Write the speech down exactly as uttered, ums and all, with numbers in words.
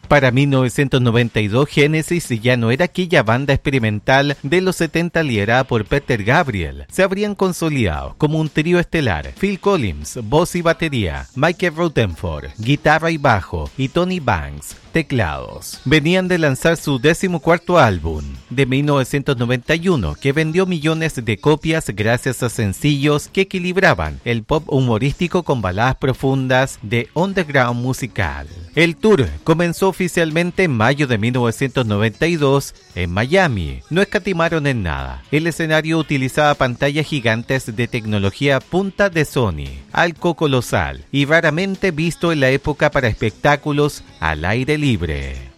Para mil novecientos noventa y dos, Genesis ya no era aquella banda experimental de los setenta liderada por Peter Gabriel. Se habrían consolidado como un trío estelar: Phil Collins, voz y batería; Michael Rutherford, guitarra y bajo; y Tony Banks, teclados. Venían de lanzar su decimocuarto álbum, de mil novecientos noventa y uno, que vendió millones de copias gracias a sencillos que equilibraban el pop humorístico con baladas profundas de underground musical. El tour comenzó oficialmente en mayo de mil novecientos noventa y dos en Miami. No escatimaron en nada. El escenario utilizaba pantallas gigantes de tecnología punta de Sony, algo colosal y raramente visto en la época para espectáculos al aire libre.